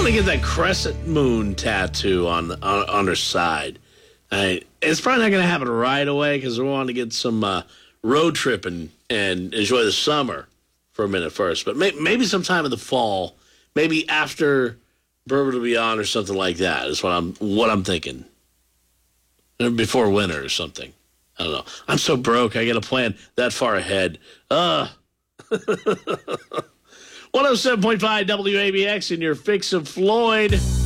to get that crescent moon tattoo on her side. It's probably not going to happen right away because we want to get some road tripping and enjoy the summer for a minute first. But maybe sometime in the fall, maybe after Bourbon will be on or something like that is what I'm thinking. Before winter or something. I don't know. I'm so broke. I got to plan that far ahead. 107.5 WABX in your fix of Floyd.